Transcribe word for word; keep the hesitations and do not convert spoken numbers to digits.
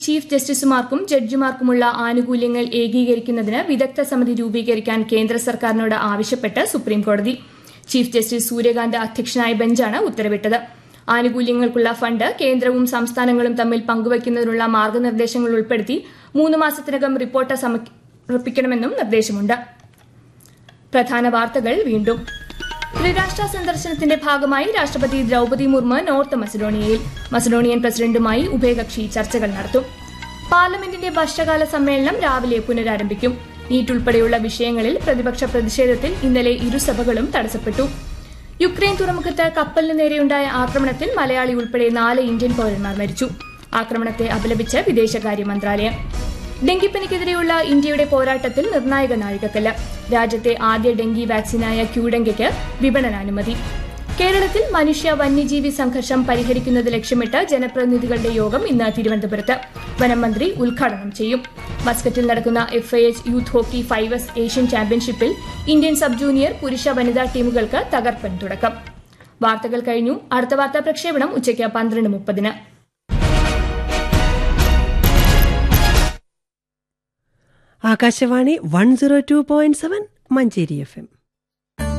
Chief ജസ്റ്റിസുമാർക്കും ജഡ്ജിമാർക്കുമുള്ള ആനുകൂല്യങ്ങൾ ഏകീകരിക്കുന്നതിന് വിദഗ്ധ സമിതി രൂപീകരിക്കാൻ കേന്ദ്ര സർക്കാരിനോട് ആവശ്യപ്പെട്ട് സുപ്രീംകോടതി. ചീഫ് ജസ്റ്റിസ് സൂര്യകാന്ത് അധ്യക്ഷനായ ബെഞ്ചാണ് ഉത്തരവിട്ടത്. ആനുകൂല്യങ്ങൾക്കുള്ള ഫണ്ട് കേന്ദ്രവും സംസ്ഥാനങ്ങളും തമ്മിൽ പങ്കുവയ്ക്കുന്നതിനുള്ള മാർഗനിർദ്ദേശങ്ങൾ ഉൾപ്പെടുത്തി മൂന്ന് മാസത്തിനകം റിപ്പോർട്ട് സമർപ്പിക്കണമെന്നും നിർദ്ദേശമുണ്ട്. പ്രധാന വാർത്തകൾ വീണ്ടും. ത്രിരാഷ്ട്ര സന്ദർശനത്തിന്റെ ഭാഗമായി രാഷ്ട്രപതി ദ്രൌപദി മുർമു നോർത്ത് മസഡോണിയയിൽ മസഡോണിയൻ പ്രസിഡന്റുമായി ഉഭയകക്ഷി ചർച്ചകൾ നടത്തും. പാർലമെന്റിന്റെ വർഷകാല സമ്മേളനം രാവിലെ പുനരാരംഭിക്കും. നീറ്റ് ഉൾപ്പെടെയുള്ള വിഷയങ്ങളിൽ പ്രതിപക്ഷ പ്രതിഷേധത്തിൽ ഇന്നലെ ഇരുസഭകളും തടസ്സപ്പെട്ടു. യുക്രൈൻ തുറമുഖത്ത് കപ്പലിന് നേരെയുണ്ടായ ആക്രമണത്തിൽ മലയാളി ഉൾപ്പെടെ നാല് ഇന്ത്യൻ പൌരന്മാർ മരിച്ചു. ആക്രമണത്തെ അപലപിച്ച് വിദേശകാര്യ മന്ത്രാലയം. ഡെങ്കിപ്പനിക്കെതിരെയുള്ള ഇന്ത്യയുടെ പോരാട്ടത്തിൽ നിർണായക നാഴികക്കല്ല്. രാജ്യത്തെ ആദ്യ ഡെങ്കി വാക്സിനായ ക്യൂഡെങ്കയ്ക്ക് വിപണനാനുമതി. കേരളത്തിൽ മനുഷ്യ വന്യജീവി സംഘർഷം പരിഹരിക്കുന്നത് ലക്ഷ്യമിട്ട് ജനപ്രതിനിധികളുടെ യോഗം ഇന്ന് തിരുവനന്തപുരത്ത്. വനം മന്ത്രി ഉദ്ഘാടനം ചെയ്യും. മസ്കറ്റിൽ നടക്കുന്ന F I H youth hockey fives Asian ചാമ്പ്യൻഷിപ്പിൽ ഇന്ത്യൻ സബ് ജൂനിയർ പുരുഷ വനിതാ ടീമുകൾക്ക് തകർപ്പൻ തുടക്കം. വാർത്തകൾ കഴിഞ്ഞു. അടുത്ത വാർത്താ പ്രക്ഷേപണം ഉച്ചയ്ക്ക് പന്ത്രണ്ട് മുപ്പതിന്. Akashvani one zero two point seven Manjeri F M.